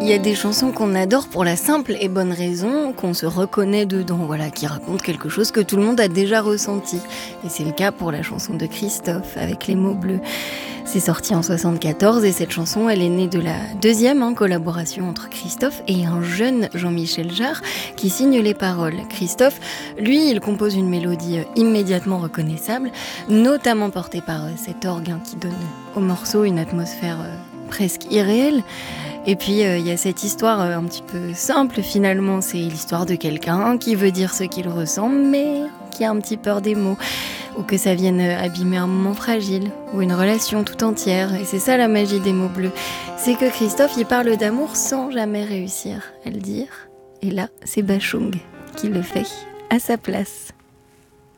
Il y a des chansons qu'on adore pour la simple et bonne raison qu'on se reconnaît dedans, voilà, qui racontent quelque chose que tout le monde a déjà ressenti. Et c'est le cas pour la chanson de Christophe, avec les mots bleus. C'est sorti en 74 et cette chanson, elle est née de la deuxième collaboration entre Christophe et un jeune Jean-Michel Jarre qui signe les paroles. Christophe, lui, il compose une mélodie immédiatement reconnaissable, notamment portée par cet orgue qui donne au morceau une atmosphère presque irréelle. Et puis il y a cette histoire un petit peu simple finalement, c'est l'histoire de quelqu'un qui veut dire ce qu'il ressent mais qui a un petit peur des mots, ou que ça vienne abîmer un moment fragile, ou une relation tout entière. Et c'est ça la magie des mots bleus, c'est que Christophe il parle d'amour sans jamais réussir à le dire. Et là c'est Bachung qui le fait à sa place.